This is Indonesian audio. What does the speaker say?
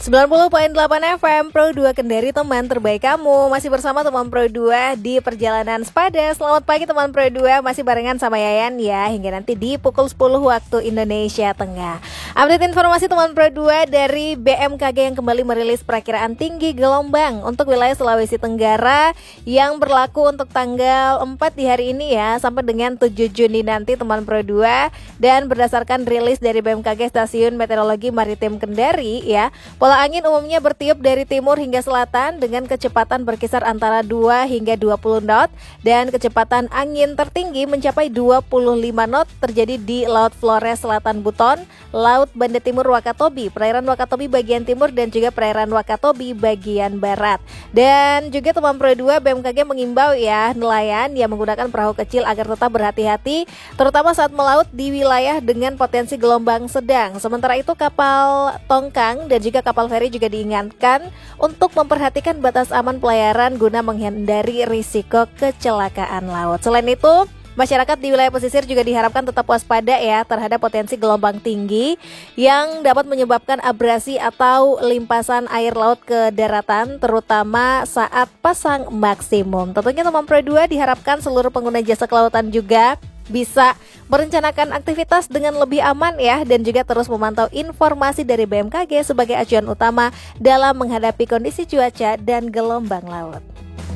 90,8 FM Pro 2 Kendari, teman terbaik kamu. Masih bersama teman Pro 2 di perjalanan sepada. Selamat pagi teman Pro 2, masih barengan sama Yayan ya, hingga nanti di pukul 10 waktu Indonesia Tengah. Update informasi teman Pro 2 dari BMKG yang kembali merilis perakiraan tinggi gelombang untuk wilayah Sulawesi Tenggara yang berlaku untuk tanggal 4 di hari ini ya, sampai dengan 7 Juni nanti teman Pro 2. Dan berdasarkan rilis dari BMKG Stasiun Meteorologi Maritim Kendari ya, pola angin umumnya bertiup dari timur hingga selatan dengan kecepatan berkisar antara 2 hingga 20 knot dan kecepatan angin tertinggi mencapai 25 knot terjadi di Laut Flores Selatan Buton, Laut Banda Timur Wakatobi, perairan Wakatobi bagian timur dan juga perairan Wakatobi bagian barat. Dan juga teman Pro 2, BMKG mengimbau ya nelayan yang menggunakan perahu kecil agar tetap berhati-hati terutama saat melaut di wilayah dengan potensi gelombang sedang. Sementara itu kapal tongkang dan juga kapal feri juga diingatkan untuk memperhatikan batas aman pelayaran guna menghindari risiko kecelakaan laut. Selain itu, masyarakat di wilayah pesisir juga diharapkan tetap waspada ya terhadap potensi gelombang tinggi yang dapat menyebabkan abrasi atau limpasan air laut ke daratan terutama saat pasang maksimum. Tentunya teman Pro 2 diharapkan seluruh pengguna jasa kelautan juga bisa merencanakan aktivitas dengan lebih aman ya, dan juga terus memantau informasi dari BMKG sebagai acuan utama dalam menghadapi kondisi cuaca dan gelombang laut.